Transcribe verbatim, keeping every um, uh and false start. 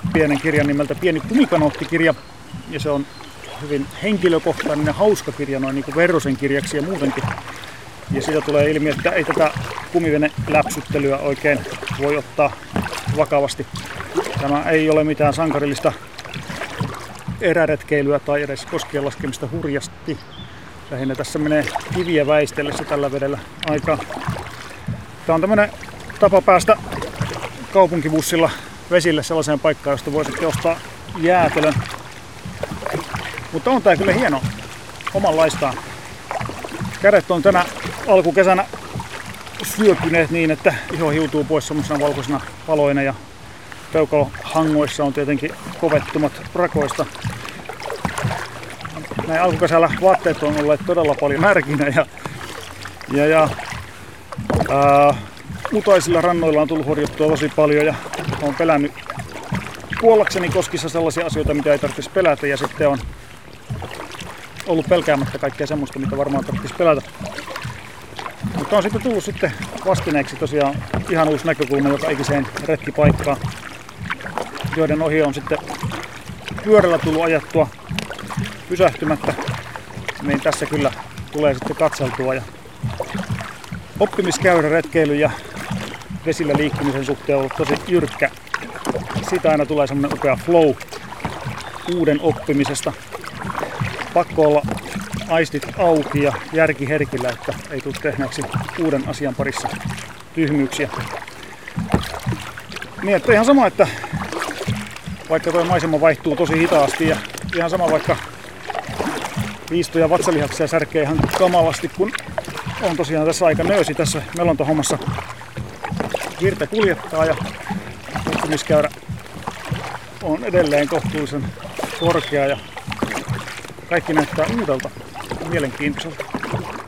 pienen kirjan nimeltä Pieni kumikanootti-kirja. Ja se on hyvin henkilökohtainen ja hauska kirja noin niin kuin Verrosen kirjaksi ja muutenkin. Ja siitä tulee ilmi, että ei tätä kumivene-läpsyttelyä oikein voi ottaa vakavasti. Tämä ei ole mitään sankarillista eräretkeilyä tai edes koskien laskemista hurjasti. Lähinnä tässä menee kiviä väistellessä tällä vedellä aikaa. Tämä on tämmöinen tapa päästä kaupunkibussilla vesille sellaiseen paikkaan, josta voi sitten ostaa jäätelön. Mutta on tää kyllä hieno omanlaistaan. Kädet on tänä alkukesänä syöpyneet niin, että iho hiutuu pois semmoisena valkoisena paloina ja peukalohangoissa on tietenkin kovettumat rakoista. Näin alkukesällä vaatteet on olleet todella paljon märkinä ja, ja, ja ää, utaisilla rannoilla on tullut horjuttua tosi paljon ja olen pelännyt kuollakseni koskissa sellaisia asioita, mitä ei tarvitsisi pelätä, ja sitten on ollut pelkäämättä kaikkea semmoista, mitä varmaan tarvitsisi pelätä. Mutta on sitten tullut sitten vastineeksi tosiaan ihan uusi näkökulma joka ikiseen retkipaikkaan, joiden ohi on sitten pyörällä tullut ajettua pysähtymättä, niin tässä kyllä tulee sitten katseltua. Ja oppimiskäyrä retkeily ja vesillä liikkumisen suhteen on ollut tosi jyrkkä. Siitä aina tulee semmoinen upea flow uuden oppimisesta. Pakko olla aistit auki ja järki herkillä, että ei tule tehneeksi uuden asian parissa tyhmyyksiä. Niin, että ihan sama, että vaikka tuo maisema vaihtuu tosi hitaasti ja ihan sama vaikka viisto- ja vatsalihaksia särkee ihan kamalasti, kun on tosiaan tässä aika nöysi tässä melontahommassa. Virta kuljettaa ja oppimiskäyrä on edelleen kohtuullisen korkea ja kaikki näyttää uudelta, mielenkiintoiselta.